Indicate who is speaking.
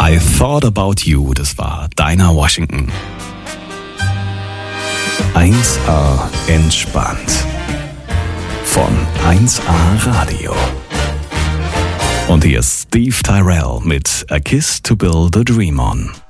Speaker 1: I Thought About You, das war Dinah Washington. 1A entspannt. Von 1A Radio. Und hier ist Steve Tyrell mit A Kiss to Build a Dream On.